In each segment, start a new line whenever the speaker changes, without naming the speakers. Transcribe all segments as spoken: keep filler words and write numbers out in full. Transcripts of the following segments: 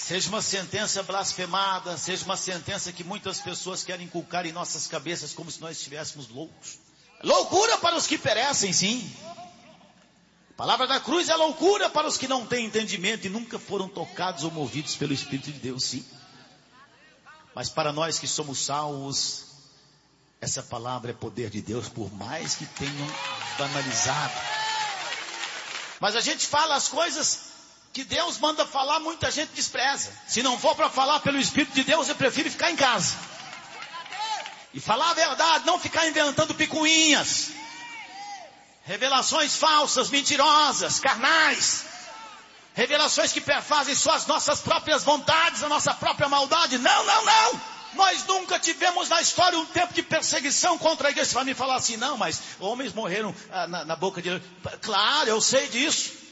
Seja uma sentença blasfemada, seja uma sentença que muitas pessoas querem inculcar em nossas cabeças como se nós estivéssemos loucos. Loucura para os que perecem, sim. A palavra da cruz é loucura para os que não têm entendimento e nunca foram tocados ou movidos pelo Espírito de Deus, sim. Mas para nós que somos salvos, essa palavra é poder de Deus, por mais que tenham banalizado. Mas a gente fala as coisas que Deus manda falar, muita gente despreza. Se não for para falar pelo Espírito de Deus, eu prefiro ficar em casa e falar a verdade, não ficar inventando picuinhas, revelações falsas, mentirosas, carnais, revelações que perfazem só as nossas próprias vontades, a nossa própria maldade. Não, não, não. Nós nunca tivemos na história um tempo de perseguição contra a igreja. Você vai me falar assim, não, mas homens morreram ah, na, na boca de... Claro, eu sei disso.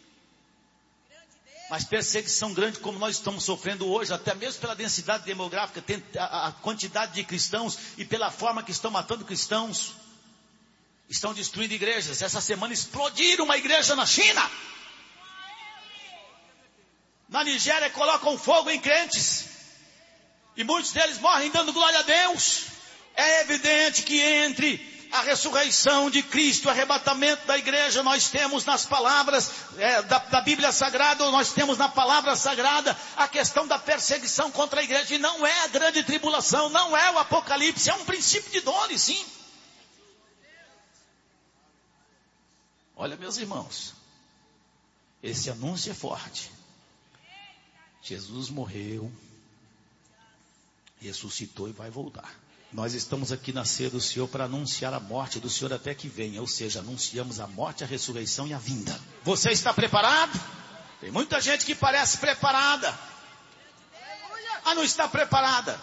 Mas perseguição grande como nós estamos sofrendo hoje, até mesmo pela densidade demográfica, a quantidade de cristãos e pela forma que estão matando cristãos, estão destruindo igrejas. Essa semana explodiram uma igreja na China. Na Nigéria colocam fogo em crentes. E muitos deles morrem dando glória a Deus. É evidente que entre a ressurreição de Cristo, o arrebatamento da igreja, nós temos nas palavras é, da, da Bíblia Sagrada, nós temos na palavra sagrada a questão da perseguição contra a igreja. E não é a grande tribulação, não é o Apocalipse, é um princípio de dores, sim. Olha, meus irmãos, esse anúncio é forte. Jesus morreu, ressuscitou e vai voltar. Nós estamos aqui na ceia do Senhor para anunciar a morte do Senhor até que venha. Ou seja, anunciamos a morte, a ressurreição e a vinda. Você está preparado? Tem muita gente que parece preparada. Ah, não está preparada.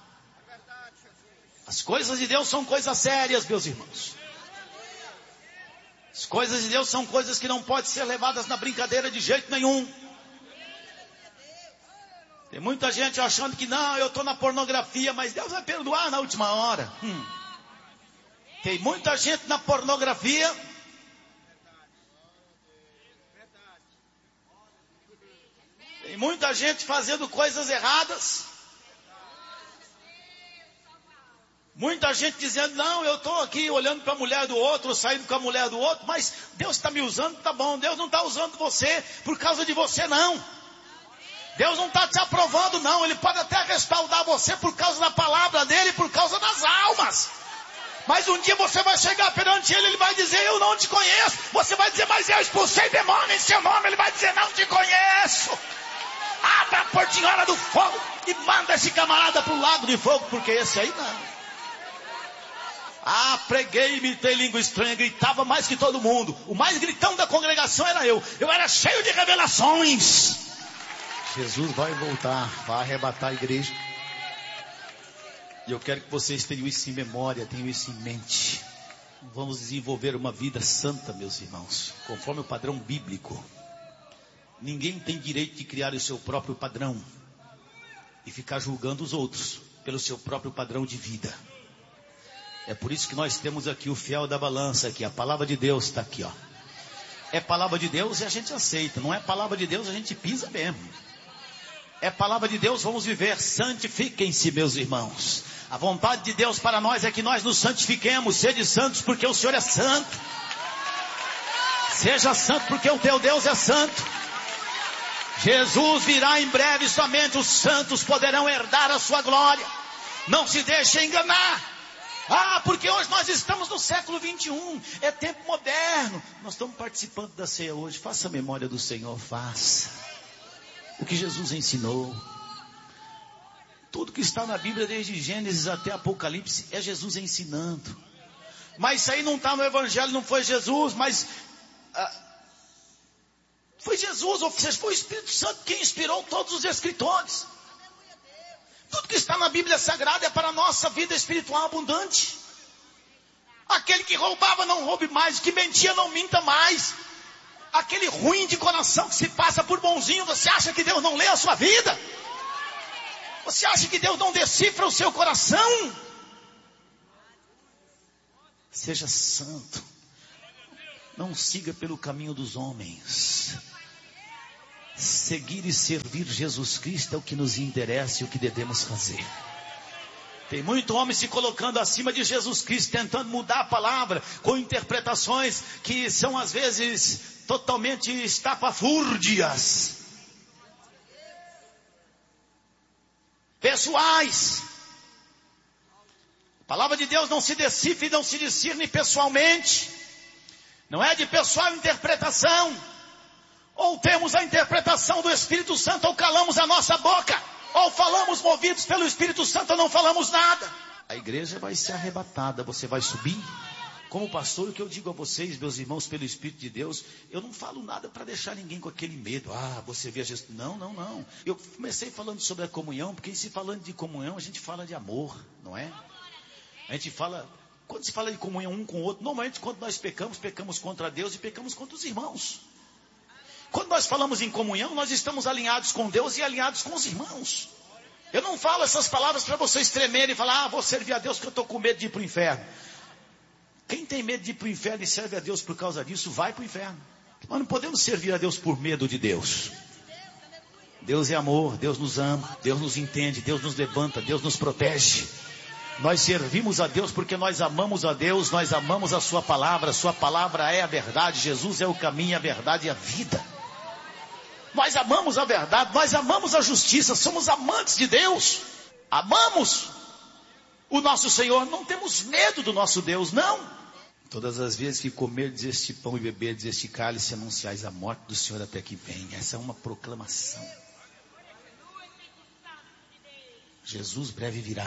As coisas de Deus são coisas sérias, meus irmãos. As coisas de Deus são coisas que não podem ser levadas na brincadeira de jeito nenhum. Tem muita gente achando que não, eu estou na pornografia, mas Deus vai perdoar na última hora. Hum. Tem muita gente na pornografia. Tem muita gente fazendo coisas erradas. Muita gente dizendo, não, eu estou aqui olhando para a mulher do outro, saindo com a mulher do outro, mas Deus está me usando, tá bom. Deus não está usando você por causa de você, não. Deus não está te aprovando, não. Ele pode até respaldar você por causa da palavra dele, por causa das almas. Mas um dia você vai chegar perante ele, ele vai dizer, eu não te conheço. Você vai dizer, mas eu expulsei demônio em seu nome. Ele vai dizer, não te conheço. Abra a portinhola do fogo e manda esse camarada para o lago de fogo, porque esse aí não. Ah, preguei, imitei língua estranha, gritava mais que todo mundo. O mais gritão da congregação era eu. Eu era cheio de revelações. Jesus vai voltar, vai arrebatar a igreja. E eu quero que vocês tenham isso em memória, tenham isso em mente. Vamos desenvolver uma vida santa, meus irmãos, conforme o padrão bíblico. Ninguém tem direito de criar o seu próprio padrão e ficar julgando os outros pelo seu próprio padrão de vida. É por isso que nós temos aqui o fiel da balança, aqui, a palavra de Deus está aqui, ó. É palavra de Deus e a gente aceita, não é palavra de Deus a gente pisa mesmo. É palavra de Deus, vamos viver. Santifiquem-se, meus irmãos. A vontade de Deus para nós é que nós nos santifiquemos. Sede santos porque o Senhor é santo. Seja santo porque o teu Deus é santo. Jesus virá em breve, somente os santos poderão herdar a sua glória. Não se deixe enganar. Ah, porque hoje nós estamos no século vinte e um, é tempo moderno. Nós estamos participando da ceia hoje. Faça a memória do Senhor, faça. O que Jesus ensinou. Tudo que está na Bíblia, desde Gênesis até Apocalipse, é Jesus ensinando. Mas isso aí não está no Evangelho, não foi Jesus, mas ah, foi Jesus, ou seja, foi o Espírito Santo quem inspirou todos os escritores. Tudo que está na Bíblia Sagrada é para a nossa vida espiritual abundante. Aquele que roubava não roube mais, que mentia não minta mais. Aquele ruim de coração que se passa por bonzinho, você acha que Deus não lê a sua vida? Você acha que Deus não decifra o seu coração? Seja santo. Não siga pelo caminho dos homens. Seguir e servir Jesus Cristo é o que nos interessa e o que devemos fazer. Tem muito homem se colocando acima de Jesus Cristo, tentando mudar a palavra, com interpretações que são às vezes totalmente estapafúrdias, pessoais. A palavra de Deus não se decifra e não se discerne pessoalmente. Não é de pessoal interpretação. Ou temos a interpretação do Espírito Santo, ou calamos a nossa boca. Ou falamos movidos pelo Espírito Santo, ou não falamos nada. A igreja vai ser arrebatada, você vai subir. Como pastor, o que eu digo a vocês, meus irmãos, pelo Espírito de Deus, eu não falo nada para deixar ninguém com aquele medo. Ah, você vê a Jesus. Não, não, não. Eu comecei falando sobre a comunhão, porque se falando de comunhão, a gente fala de amor, não é? A gente fala, quando se fala de comunhão um com o outro, normalmente quando nós pecamos, pecamos contra Deus e pecamos contra os irmãos. Quando nós falamos em comunhão, nós estamos alinhados com Deus e alinhados com os irmãos. Eu não falo essas palavras para vocês tremerem e falar, ah, vou servir a Deus porque eu estou com medo de ir para o inferno. Quem tem medo de ir para o inferno e serve a Deus por causa disso, vai para o inferno. Nós não podemos servir a Deus por medo de Deus. Deus é amor, Deus nos ama, Deus nos entende, Deus nos levanta, Deus nos protege. Nós servimos a Deus porque nós amamos a Deus, nós amamos a sua palavra, a sua palavra é a verdade, Jesus é o caminho, a verdade e a vida. Nós amamos a verdade, nós amamos a justiça, somos amantes de Deus, amamos o nosso Senhor, não temos medo do nosso Deus, não. Todas as vezes que comerdes este pão e beberdes este cálice, anunciais a morte do Senhor até que venha. Essa é uma proclamação. Jesus breve virá.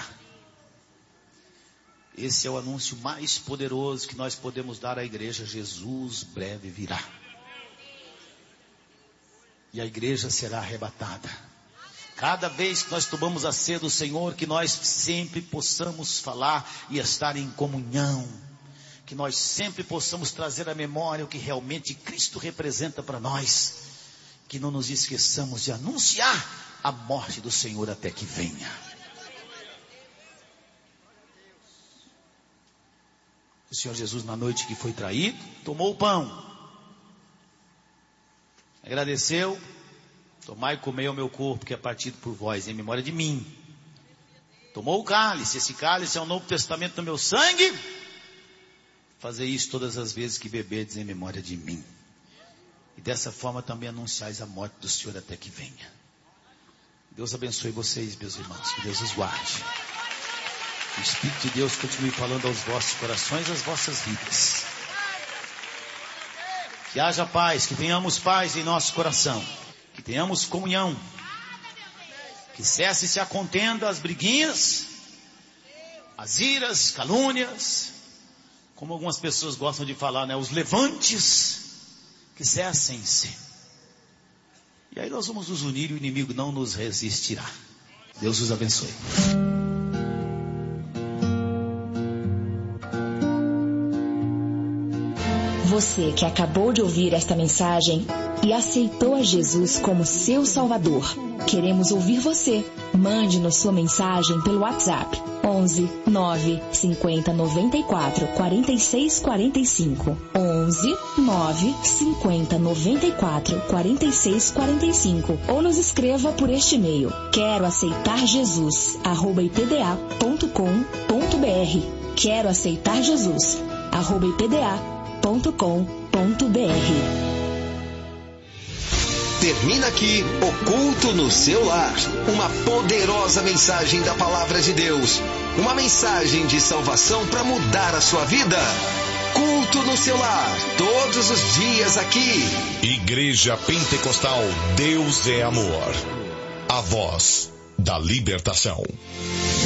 Esse é o anúncio mais poderoso que nós podemos dar à igreja. Jesus breve virá. E a igreja será arrebatada. Cada vez que nós tomamos a ceia do Senhor, que nós sempre possamos falar e estar em comunhão. Que nós sempre possamos trazer à memória o que realmente Cristo representa para nós. Que não nos esqueçamos de anunciar a morte do Senhor até que venha. O Senhor Jesus, na noite que foi traído, tomou o pão. Agradeceu. Tomai e comei o meu corpo, que é partido por vós, em memória de mim. Tomou o cálice. Esse cálice é o Novo Testamento do meu sangue. Fazei isso todas as vezes que beberdes em memória de mim. E dessa forma também anunciais a morte do Senhor até que venha. Deus abençoe vocês, meus irmãos. Que Deus os guarde. O Espírito de Deus continue falando aos vossos corações, às vossas vidas. Que haja paz, que tenhamos paz em nosso coração. Que tenhamos comunhão. Que cesse-se a contenda, as briguinhas, as iras, calúnias. Como algumas pessoas gostam de falar, né? Os levantes, que cessem-se. E aí nós vamos nos unir e o inimigo não nos resistirá. Deus os abençoe.
Você que acabou de ouvir esta mensagem e aceitou a Jesus como seu Salvador, queremos ouvir você. Mande-nos sua mensagem pelo WhatsApp onze, nove, cinquenta, noventa e quatro, quarenta e seis, quarenta e cinco. onze, nove, cinquenta, noventa e quatro, quarenta e seis, quarenta e cinco. Ou nos escreva por este e-mail. Quero aceitar Jesus, arroba ipda ponto com ponto br. Quero aceitar Jesus, arroba ipda ponto com ponto br.
Termina aqui o Culto no Seu Lar. Uma poderosa mensagem da Palavra de Deus. Uma mensagem de salvação para mudar a sua vida. Culto no Seu Lar. Todos os dias aqui.
Igreja Pentecostal Deus é Amor. A voz da libertação.